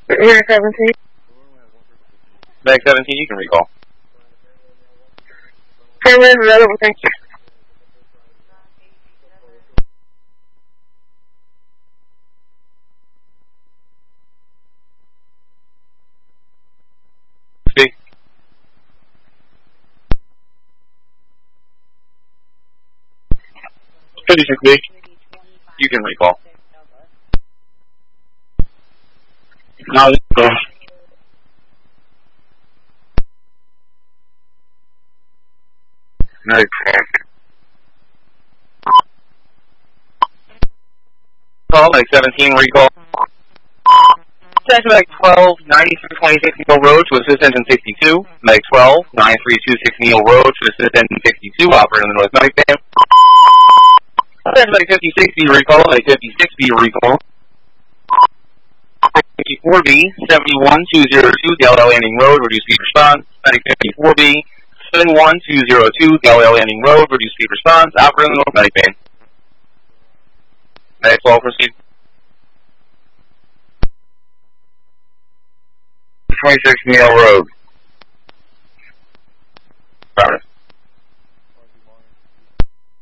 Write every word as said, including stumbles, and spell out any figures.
Medic seventeen. Medic seventeen, you can recall. Cameron, another one, thank you. Speak. fifty-six B. You can recall. Now let's go. Medic. Call, Medic seventeen, recall. Attention Medic twelve, ninety-three twenty-six Neal Road to assistant in sixty-two. Medic twelve, nine three two six Neal Road to assistant in sixty-two, operator in the North Medic Band. Attention Medic fifty-six B, recall. Medic fifty-six B, recall. fifty-four B, seventy-one two oh two Galileo Landing Road, reduce speed response. Medic fifty-four B, seventy-one two oh two Galileo Landing Road, reduce speed response, operator in the North Medic Band. Medic twelve, proceed. twenty-six Neal Road.